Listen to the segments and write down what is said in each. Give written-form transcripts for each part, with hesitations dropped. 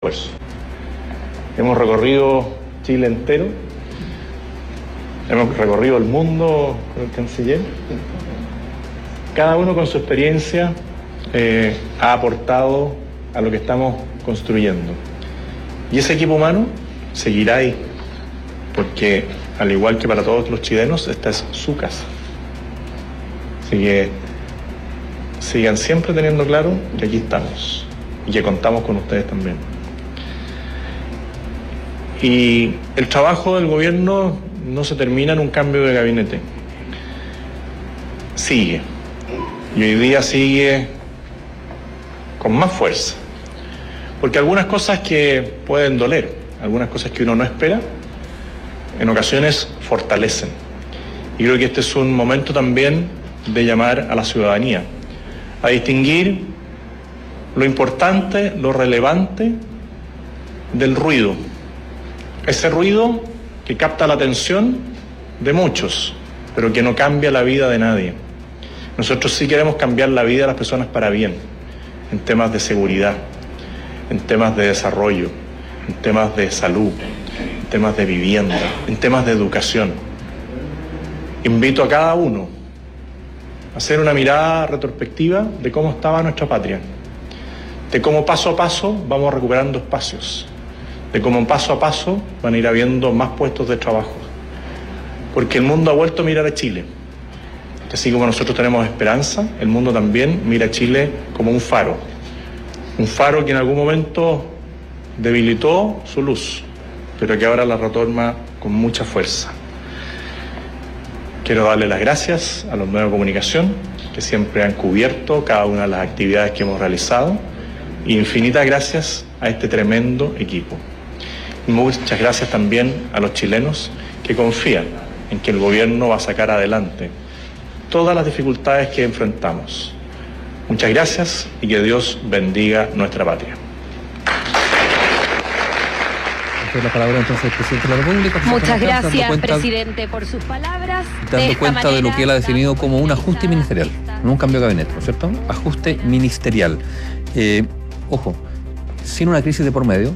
Pues hemos recorrido Chile entero, hemos recorrido el mundo con el canciller. Cada uno con su experiencia ha aportado a lo que estamos construyendo. Y ese equipo humano seguirá ahí, porque al igual que para todos los chilenos, esta es su casa. Así que sigan siempre teniendo claro que aquí estamos y que contamos con ustedes también. Y el trabajo del gobierno no se termina en un cambio de gabinete. Sigue. Y hoy día sigue con más fuerza. Porque algunas cosas que pueden doler, algunas cosas que uno no espera, en ocasiones fortalecen. Y creo que este es un momento también de llamar a la ciudadanía a distinguir lo importante, lo relevante del ruido. Ese ruido que capta la atención de muchos, pero que no cambia la vida de nadie. Nosotros sí queremos cambiar la vida de las personas para bien, en temas de seguridad, en temas de desarrollo, en temas de salud, en temas de vivienda, en temas de educación. Invito a cada uno a hacer una mirada retrospectiva de cómo estaba nuestra patria, de cómo paso a paso vamos recuperando espacios, de cómo paso a paso van a ir habiendo más puestos de trabajo. Porque el mundo ha vuelto a mirar a Chile. Así como nosotros tenemos esperanza, el mundo también mira a Chile como un faro. Un faro que en algún momento debilitó su luz, pero que ahora la retorna con mucha fuerza. Quiero darle las gracias a los medios de comunicación que siempre han cubierto cada una de las actividades que hemos realizado. Y infinitas gracias a este tremendo equipo. Muchas gracias también a los chilenos que confían en que el gobierno va a sacar adelante todas las dificultades que enfrentamos. Muchas gracias y que Dios bendiga nuestra patria. La palabra entonces del presidente de la República. Muchas gracias, presidente, por sus palabras. Dando cuenta de lo que él ha definido como un ajuste ministerial, no un cambio de gabinete, ¿no es cierto? Ajuste ministerial. Ojo, sin una crisis de por medio,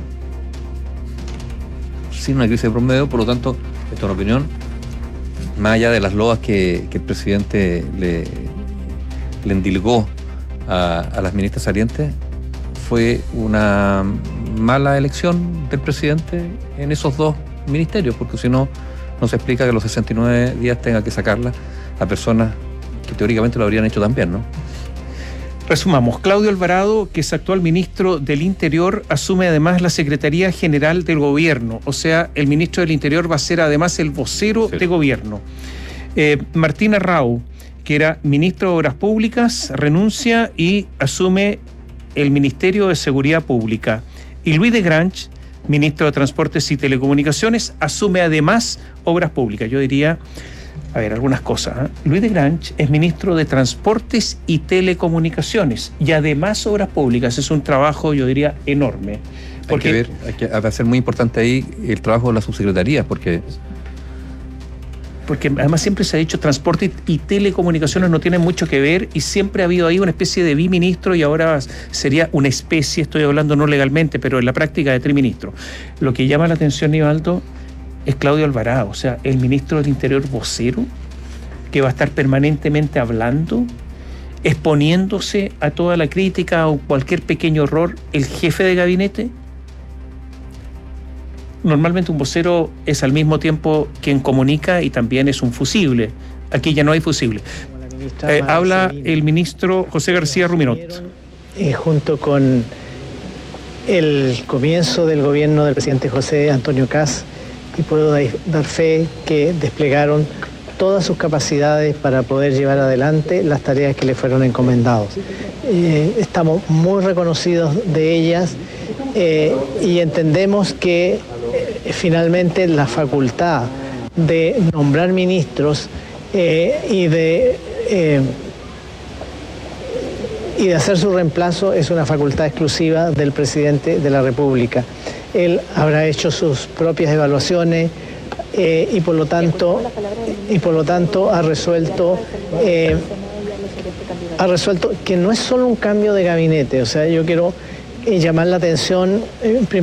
por lo tanto, esta es una opinión, más allá de las loas que el presidente le endilgó a las ministras salientes, fue una mala elección del presidente en esos dos ministerios, porque si no, no se explica que los 69 días tenga que sacarla a personas que teóricamente lo habrían hecho también, ¿no? Resumamos, Claudio Alvarado, que es actual ministro del Interior, asume además la Secretaría General del Gobierno, o sea, el ministro del Interior va a ser además el vocero de gobierno. Martina Rau, que era ministro de Obras Públicas, renuncia y asume el Ministerio de Seguridad Pública. Y Luis de Grange, ministro de Transportes y Telecomunicaciones, asume además Obras Públicas. Yo diría, a ver, algunas cosas. Luis de Grange es ministro de Transportes y Telecomunicaciones y además Obras Públicas. Es un trabajo, yo diría, enorme. Porque va a ser muy importante ahí el trabajo de la subsecretaría, porque además siempre se ha dicho transporte y telecomunicaciones no tienen mucho que ver y siempre ha habido ahí una especie de biministro y ahora sería una especie, estoy hablando no legalmente, pero en la práctica de triministro. Lo que llama la atención, Nivaldo, es Claudio Alvarado, o sea, el ministro del Interior vocero, que va a estar permanentemente hablando, exponiéndose a toda la crítica o cualquier pequeño error, el jefe de gabinete. Normalmente un vocero es al mismo tiempo quien comunica y también es un fusible. Aquí ya no hay fusible. Habla el ministro José García Ruminot. Junto con el comienzo del gobierno del presidente José Antonio Kast, y puedo dar fe que desplegaron todas sus capacidades para poder llevar adelante las tareas que le fueron encomendadas. Estamos muy reconocidos de ellas y entendemos que finalmente la facultad de nombrar ministros y de hacer su reemplazo es una facultad exclusiva del presidente de la República. Él habrá hecho sus propias evaluaciones y por lo tanto ha resuelto que no es solo un cambio de gabinete. O sea, yo quiero llamar la atención,